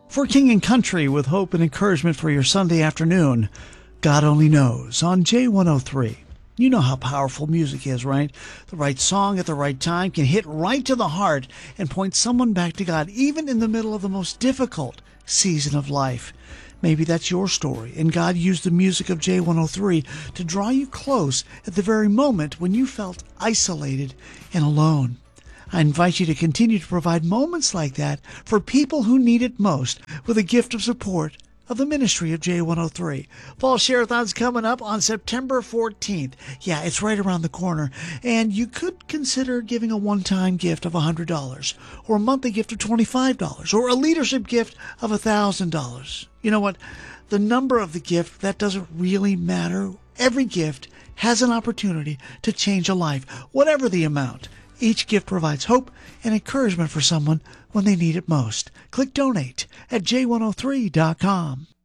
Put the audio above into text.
For King and Country, with hope and encouragement for your Sunday afternoon, God Only Knows on J103. You know how powerful music is, right? The right song at the right time can hit right to the heart and point someone back to God, even in the middle of the most difficult season of life. Maybe that's your story, and God used the music of J103 to draw you close at the very moment when you felt isolated and alone. I invite you to continue to provide moments like that for people who need it most with a gift of support of the ministry of J103. Fall Share-a-thon's coming up on September 14th. Yeah, it's right around the corner. And you could consider giving a one-time gift of $100 or a monthly gift of $25 or a leadership gift of $1,000. You know what? The number of the gift, that doesn't really matter. Every gift has an opportunity to change a life, whatever the amount. Each gift provides hope and encouragement for someone when they need it most. Click donate at j103.com.